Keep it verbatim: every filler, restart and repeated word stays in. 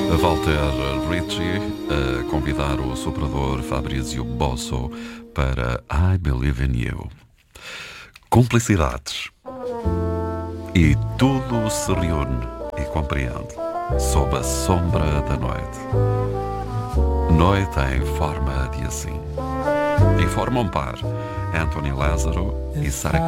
Walter Ritchie a convidar o soprador Fabrizio Bosso para I Believe in You. Cumplicidades. E tudo se reúne e compreende sob a sombra da noite. Noite em forma de assim. E formam par Anthony Lázaro e Sarah